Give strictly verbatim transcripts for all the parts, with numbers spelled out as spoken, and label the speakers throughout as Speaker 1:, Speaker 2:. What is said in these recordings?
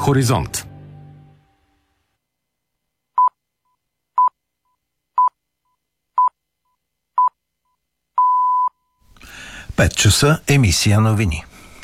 Speaker 1: Хоризонт.
Speaker 2: пет часа, емисия новини.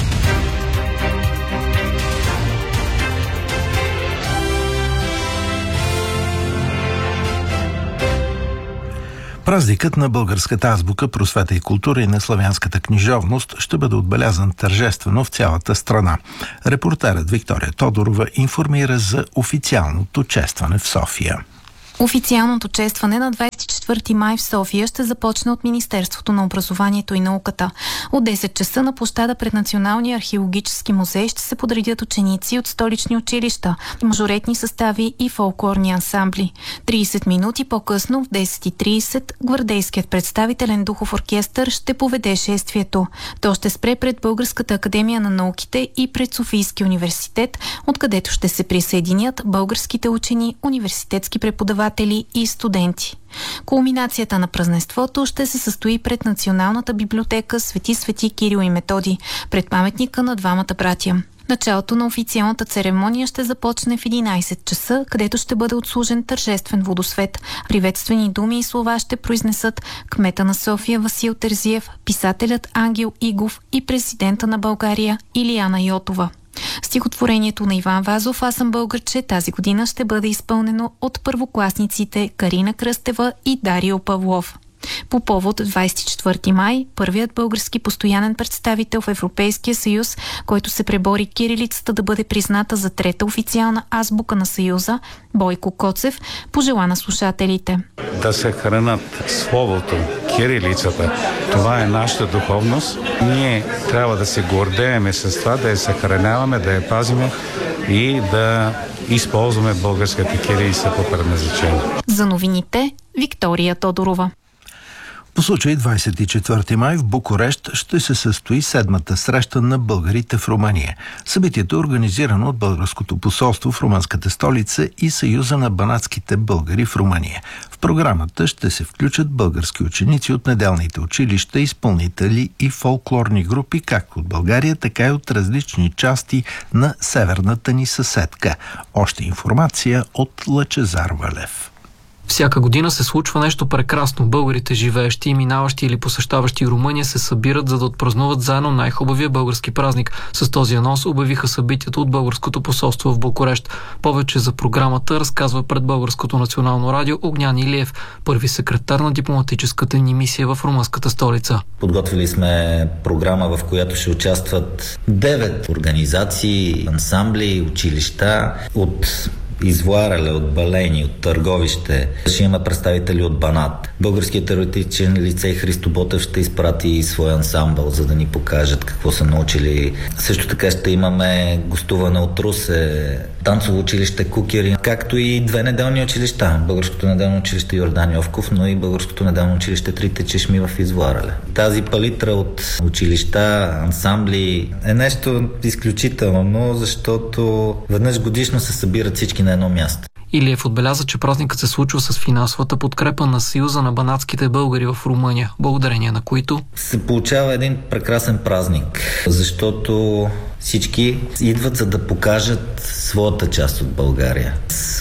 Speaker 2: Празникът на българската азбука, просвета и култура и на славянската книжовност ще бъде отбелязан тържествено в цялата страна. Репортерът Виктория Тодорова информира за официалното честване в София.
Speaker 3: Официалното честване на двадесет и четвърти май в София ще започне от Министерството на образованието и науката. От десет часа на площада пред Националния археологически музей ще се подредят ученици от столични училища, мажоретни състави и фолклорни ансамбли. тридесет минути по-късно в десет и тридесет гвардейският представителен духов оркестър ще поведе шествието. То ще спре пред Българската академия на науките и пред Софийския университет, откъдето ще се присъединят българските учени, университетски преподаватели и студенти. Кулминацията на празненството ще се състои пред Националната библиотека Свети Свети Кирил и Методий, пред паметника на двамата братя. Началото на официалната церемония ще започне в единадесет часа, където ще бъде отслужен тържествен водосвет. Приветствени думи и слова ще произнесат кмета на София Васил Терзиев, писателят Ангел Игов и президента на България Илияна Йотова. Стихотворението на Иван Вазов "Аз съм българче" тази година ще бъде изпълнено от първокласниците Карина Кръстева и Дарио Павлов. По повод двадесет и четвърти май, първият български постоянен представител в Европейския съюз, който се пребори кирилицата да бъде призната за трета официална азбука на Съюза, Бойко Коцев, пожела на слушателите:
Speaker 4: да се хранат словото, кирилицата. Това е нашата духовност. Ние трябва да се гордееме с това, да я съхраняваме, да я пазиме и да използваме българската кирилица по предназначение.
Speaker 3: За новините, Виктория Тодорова.
Speaker 2: По случай двадесет и четвърти май в Букурещ ще се състои седмата среща на българите в Румъния. Събитието е организирано от Българското посолство в румънската столица и Съюза на банатските българи в Румъния. В програмата ще се включат български ученици от неделните училища, изпълнители и фолклорни групи, както от България, така и от различни части на северната ни съседка. Още информация от Лъчезар Валев.
Speaker 5: Всяка година се случва нещо прекрасно. Българите, живеещи и минаващи или посещаващи Румъния, се събират, за да отпразнуват заедно най-хубавия български празник. С този анонс обявиха събитието от Българското посолство в Букурещ. Повече за програмата разказва пред Българското национално радио Огнян Илиев, първи секретар на дипломатическата ни мисия в румънската столица.
Speaker 6: Подготвили сме програма, в която ще участват девет организации, ансамбли, училища от Извоареле, от Балени, от Търговище. Ще има представители от Банат. Българският теоретичен лицей Христо Ботев ще изпрати своя ансамбъл, за да ни покажат какво са научили. Също така ще имаме гостуване от Русе, танцово училище Кукери, както и две неделни училища. Българското неделно училище Йордан Йовков, но и Българското неделно училище Трите чешми в Извоареле. Тази палитра от училища, ансамбли е нещо изключително, защото веднъж годишно се събират всички на едно място.
Speaker 5: Илиев отбеляза, че празникът се случва с финансовата подкрепа на Съюза на банатските българи в Румъния, благодарение на които
Speaker 6: се получава един прекрасен празник, защото всички идват, за да покажат своята част от България,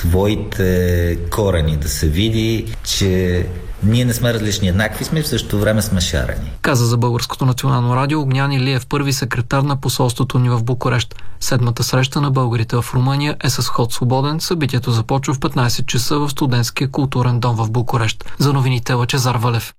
Speaker 6: своите корени, да се види, че ние не сме различни, еднакви сме, в същото време сме шарени.
Speaker 5: Каза за Българското национално радио Огнян Илиев, първи секретар на посолството ни в Букурещ. Седмата среща на българите в Румъния е с ход свободен. Събитието започва в петнадесет часа в Студентския културен дом в Букурещ. За новините Лъчезар Валев.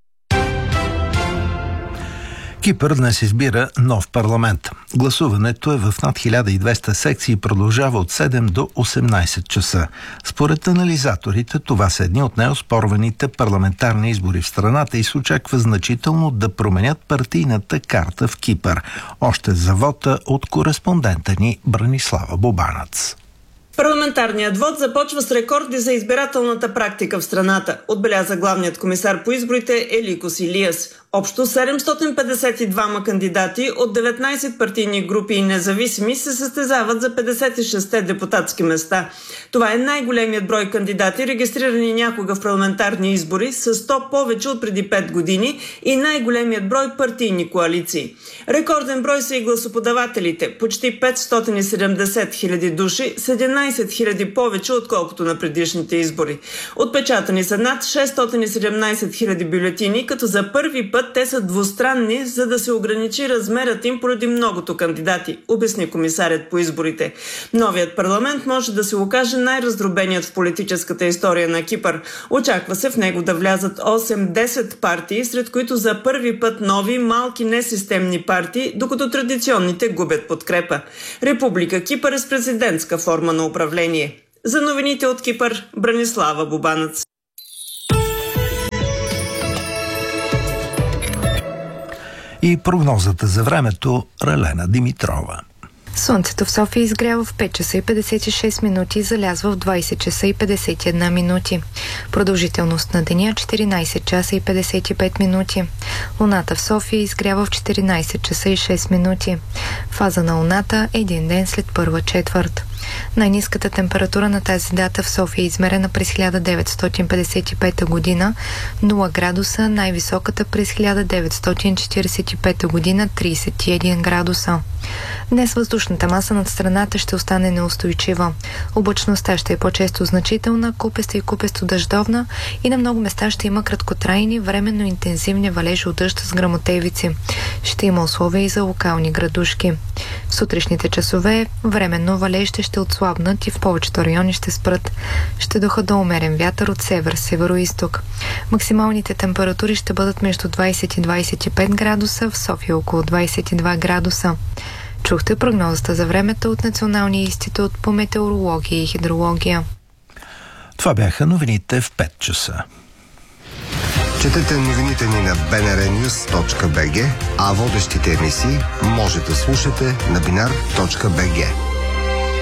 Speaker 2: Кипър днес избира нов парламент. Гласуването е в над хиляда и двеста секции и продължава от седем до осемнадесет часа. Според анализаторите, това са едни от най-оспорваните парламентарни избори в страната и се очаква значително да променят партийната карта в Кипър. Още за вота от кореспондента ни Бранислава Бобанац.
Speaker 7: Парламентарният вод започва с рекорди за избирателната практика в страната, отбеляза главният комисар по изборите Еликос Илиас. Общо седемстотин петдесет и двама кандидати от деветнайсет партийни групи и независими се състезават за петдесет и шест депутатски места. Това е най-големият брой кандидати, регистрирани някога в парламентарни избори, с сто повече от преди пет години и най-големият брой партийни коалиции. Рекорден брой са и гласоподавателите – почти петстотин и седемдесет хиляди души, седемнайсет хиляди повече отколкото на предишните избори. Отпечатани са над шестстотин и седемнайсет хиляди бюлетини, като за първи път те са двустранни, за да се ограничи размерът им поради многото кандидати, обясни комисарят по изборите. Новият парламент може да се окаже най-раздробеният в политическата история на Кипър. Очаква се в него да влязат осем-десет партии, сред които за първи път нови, малки, несистемни партии, докато традиционните губят подкрепа. Република Кипър е с президентска форма на управление. За новините от Кипър, Бранислава Бубанец.
Speaker 2: И прогнозата за времето Ралена Димитрова.
Speaker 1: Слънцето в София изгрява в пет часа и петдесет и шест минути и залязва в двайсет часа и петдесет и една минути. Продължителност на деня четиринайсет часа и петдесет и пет минути. Луната в София изгрява в четиринайсет часа и шест минути. Фаза на Луната един ден след първа четвърт. Най-ниската температура на тази дата в София е измерена през хиляда деветстотин петдесет и пета година, нула градуса, най-високата през хиляда деветстотин четиридесет и пета година, трийсет и един градуса. Днес въздушната маса над страната ще остане неустойчива. Облачността ще е по-често значителна, купеста и купесто дъждовна и на много места ще има краткотрайни, временно интензивни валежи от дъжд с гръмотевици. Ще има условия и за локални градушки. В сутрешните часове временно валежите ще отслабнат и в повечето райони ще спрат. Ще дохода умерен вятър от север, северо-исток. Максималните температури ще бъдат между двайсет и двайсет и пет градуса, в София около двайсет и два градуса. Чухте прогнозата за времето от Националния институт по метеорология и хидрология.
Speaker 2: Това бяха новините в пет часа.
Speaker 8: Четете новините ни на би ен ар нюс точка би джи, а водещите емисии може да слушате на бинар точка би джи.